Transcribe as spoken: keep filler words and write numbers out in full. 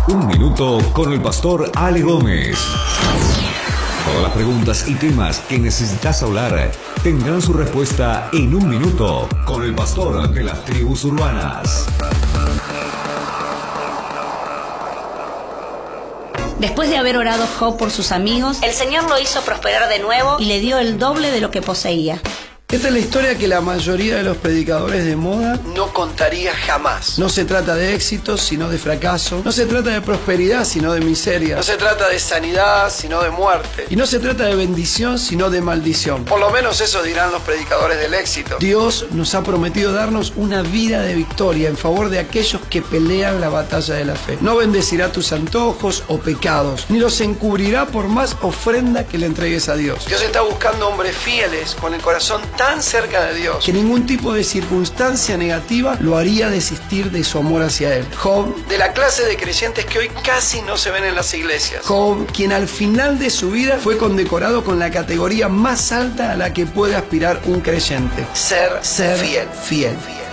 Un minuto con el pastor Ale Gómez. Todas las preguntas y temas que necesitas hablar tendrán su respuesta en un minuto con el pastor de las tribus urbanas. Después de haber orado Job por sus amigos, el Señor lo hizo prosperar de nuevo y le dio el doble de lo que poseía. Esta es la historia que la mayoría de los predicadores de moda no contaría jamás. No se trata de éxito, sino de fracaso. No se trata de prosperidad, sino de miseria. No se trata de sanidad, sino de muerte. Y no se trata de bendición, sino de maldición. Por lo menos eso dirán los predicadores del éxito. Dios nos ha prometido darnos una vida de victoria en favor de aquellos que pelean la batalla de la fe. No bendecirá tus antojos o pecados, ni los encubrirá por más ofrenda que le entregues a Dios. Dios está buscando hombres fieles con el corazón tan cerca de Dios que ningún tipo de circunstancia negativa lo haría desistir de su amor hacia Él. Job, de la clase de creyentes que hoy casi no se ven en las iglesias. Job, quien al final de su vida fue condecorado con la categoría más alta a la que puede aspirar un creyente: ser, ser fiel, fiel. fiel.